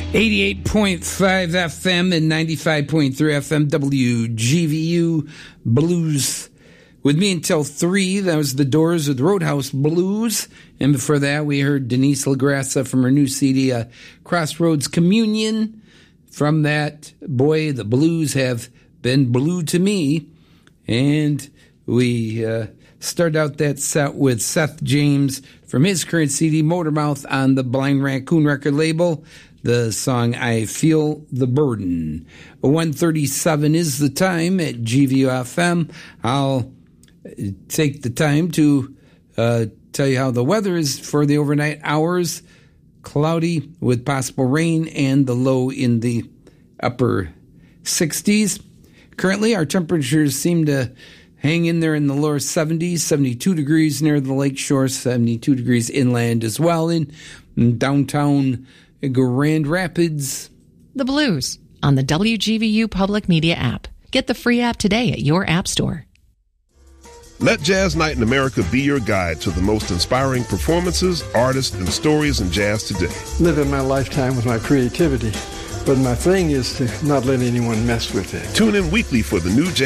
88.5 FM and 95.3 FM WGVU Blues. With me until 3, that was The Doors with Roadhouse Blues. And before that, we heard Denise LaGrassa from her new CD, Crossroads Communion. From that, boy, the blues have been blue to me. And we start out that set with Seth James from his current CD, Motormouth, on the Blind Raccoon record label. The song, I Feel the Burden. 1:37 is the time at GVUFM. I'll take the time to tell you how the weather is for the overnight hours. Cloudy with possible rain and the low in the upper 60s. Currently, our temperatures seem to hang in there in the lower 70s, 72 degrees near the lake shore, 72 degrees inland as well in downtown Grand Rapids. The Blues on the WGVU Public Media app. Get the free app today at your app store. Let Jazz Night in America be your guide to the most inspiring performances, artists, and stories in jazz today. Living my lifetime with my creativity, but my thing is to not let anyone mess with it. Tune in weekly for the new jazz